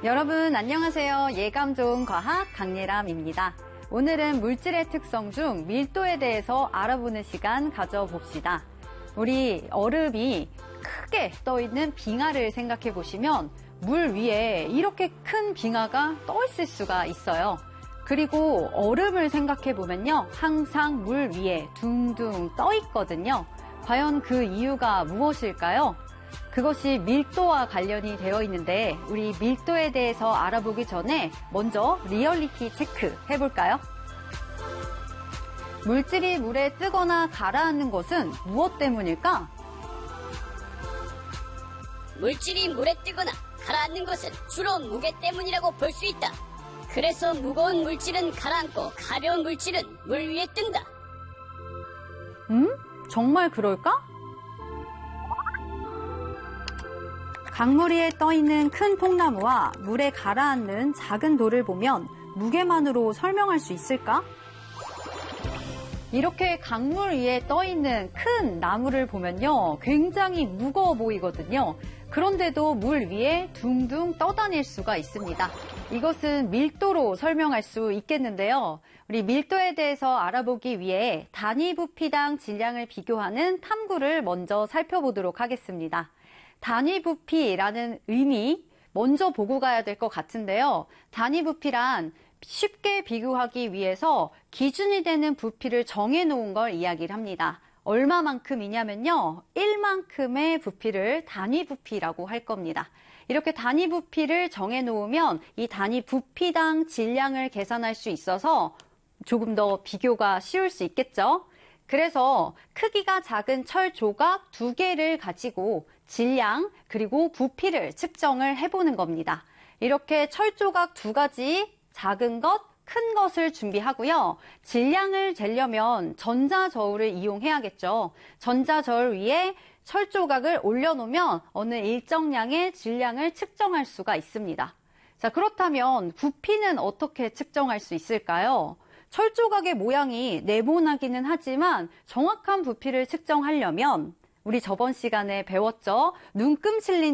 여러분 안녕하세요. 예감 좋은 과학 강예람입니다. 오늘은 물질의 특성 중 밀도에 대해서 알아보는 시간 가져봅시다. 우리 얼음이 크게 떠있는 빙하를 생각해 보시면 물 위에 이렇게 큰 빙하가 떠 있을 수가 있어요. 그리고 얼음을 생각해 보면요. 항상 물 위에 둥둥 떠 있거든요. 과연 그 이유가 무엇일까요? 그것이 밀도와 관련이 되어 있는데 우리 밀도에 대해서 알아보기 전에 먼저 리얼리티 체크 해볼까요? 물질이 물에 뜨거나 가라앉는 것은 무엇 때문일까? 물질이 물에 뜨거나 가라앉는 것은 주로 무게 때문이라고 볼 수 있다. 그래서 무거운 물질은 가라앉고 가벼운 물질은 물 위에 뜬다. 정말 그럴까? 강물 위에 떠있는 큰 통나무와 물에 가라앉는 작은 돌을 보면 무게만으로 설명할 수 있을까? 이렇게 강물 위에 떠있는 큰 나무를 보면요. 굉장히 무거워 보이거든요. 그런데도 물 위에 둥둥 떠다닐 수가 있습니다. 이것은 밀도로 설명할 수 있겠는데요. 우리 밀도에 대해서 알아보기 위해 단위 부피당 질량을 비교하는 탐구를 먼저 살펴보도록 하겠습니다. 단위 부피라는 의미 먼저 보고 가야 될 것 같은데요. 단위 부피란 쉽게 비교하기 위해서 기준이 되는 부피를 정해놓은 걸 이야기를 합니다. 얼마만큼이냐면요. 1만큼의 부피를 단위 부피라고 할 겁니다. 이렇게 단위 부피를 정해놓으면 이 단위 부피당 질량을 계산할 수 있어서 조금 더 비교가 쉬울 수 있겠죠. 그래서 크기가 작은 철 조각 2개를 가지고 질량 그리고 부피를 측정을 해보는 겁니다. 이렇게 철 조각 2가지 작은 것, 큰 것을 준비하고요. 질량을 재려면 전자저울을 이용해야겠죠. 전자저울 위에 철 조각을 올려놓으면 어느 일정량의 질량을 측정할 수가 있습니다. 자, 그렇다면 부피는 어떻게 측정할 수 있을까요? 철 조각의 모양이 네모나기는 하지만 정확한 부피를 측정하려면 우리 저번 시간에 배웠죠. 눈금 실린